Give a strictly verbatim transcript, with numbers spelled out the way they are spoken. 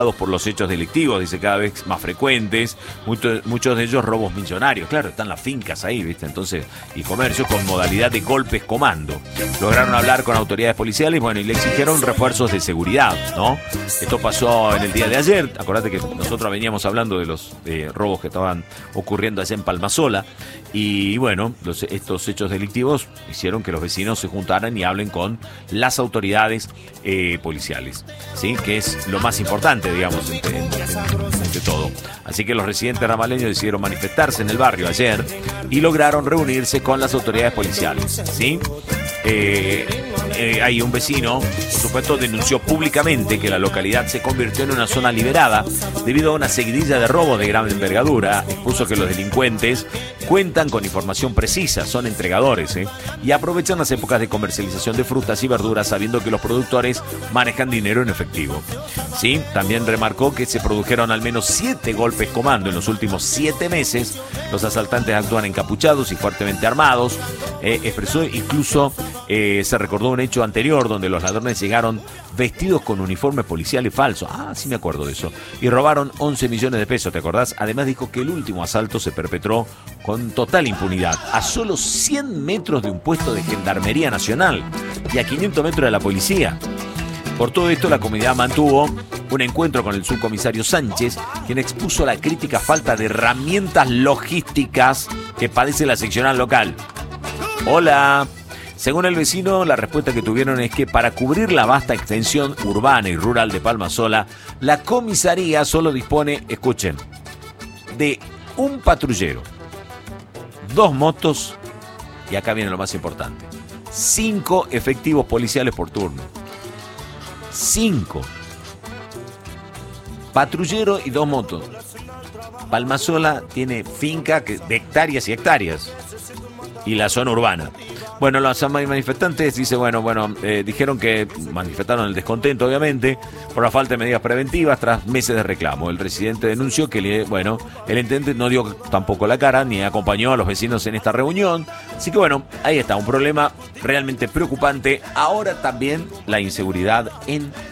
por los hechos delictivos, dice, cada vez más frecuentes, muchos, muchos de ellos robos millonarios. Claro, están las fincas ahí, ¿viste? Entonces, y comercio con modalidad de golpes comando. Lograron hablar con autoridades policiales, bueno, y le exigieron refuerzos de seguridad, ¿no? Esto pasó en el día de ayer. Acordate que nosotros veníamos hablando de los eh, robos que estaban ocurriendo allá en Palmasola. Y bueno, los, estos hechos delictivos hicieron que los vecinos se juntaran y hablen con las autoridades eh, policiales, ¿sí? Que es lo más importante, digamos, entre, entre, entre todo. Así que los residentes ramaleños decidieron manifestarse en el barrio ayer y lograron reunirse con las autoridades policiales, ¿sí? Eh, eh, hay un vecino, por supuesto, denunció públicamente que la localidad se convirtió en una zona liberada debido a una seguidilla de robos de gran envergadura. Expuso que los delincuentes cuentan con información precisa, son entregadores, ¿eh? y aprovechan las épocas de comercialización de frutas y verduras sabiendo que los productores manejan dinero en efectivo. Sí, también remarcó que se produjeron al menos siete golpes comando en los últimos siete meses. Los asaltantes actúan encapuchados y fuertemente armados. Eh, expresó incluso, eh, se recordó un hecho anterior donde los ladrones llegaron vestidos con uniformes policiales falsos. Ah, sí me acuerdo de eso. Y robaron once millones de pesos, ¿te acordás? Además dijo que el último asalto se perpetró con total impunidad, a solo cien metros de un puesto de Gendarmería Nacional y a quinientos metros de la policía. Por todo esto, la comunidad mantuvo un encuentro con el subcomisario Sánchez, quien expuso la crítica falta de herramientas logísticas que padece la seccional local. Hola. Según el vecino, la respuesta que tuvieron es que para cubrir la vasta extensión urbana y rural de Palmasola, la comisaría solo dispone, escuchen, de un patrullero, dos motos y acá viene lo más importante, cinco efectivos policiales por turno. Cinco. Patrullero y dos motos. Palmasola tiene finca de hectáreas y hectáreas. Y la zona urbana. Bueno, los manifestantes dice, bueno, bueno, eh, dijeron que manifestaron el descontento, obviamente, por la falta de medidas preventivas tras meses de reclamo. El residente denunció que, bueno, el intendente no dio tampoco la cara ni acompañó a los vecinos en esta reunión. Así que, bueno, ahí está, un problema realmente preocupante. Ahora también la inseguridad en